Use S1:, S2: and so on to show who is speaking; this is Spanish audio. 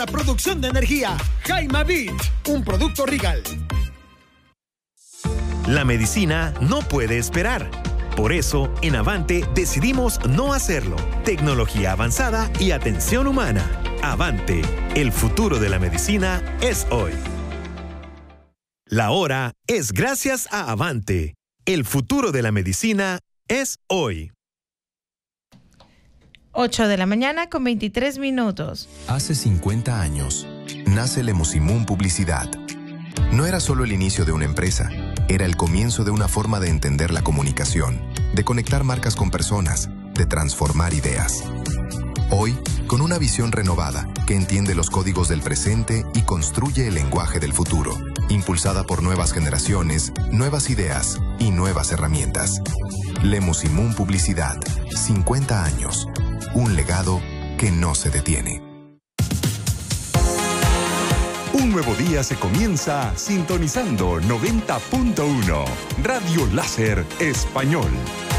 S1: La producción de energía, Jaima Beat, un producto Regal.
S2: La medicina no puede esperar. Por eso, en Avante decidimos no hacerlo. Tecnología avanzada y atención humana. Avante, el futuro de la medicina es hoy. La hora es gracias a Avante. El futuro de la medicina es hoy.
S3: 8 de la mañana con 23 minutos.
S4: Hace 50 años, nace Lemusimun Publicidad. No era solo el inicio de una empresa, era el comienzo de una forma de entender la comunicación, de conectar marcas con personas, de transformar ideas. Hoy, con una visión renovada que entiende los códigos del presente y construye el lenguaje del futuro, impulsada por nuevas generaciones, nuevas ideas y nuevas herramientas. Lemusimun Publicidad, 50 años. Un legado que no se detiene.
S5: Un nuevo día se comienza sintonizando 90.1 Radio Láser Español.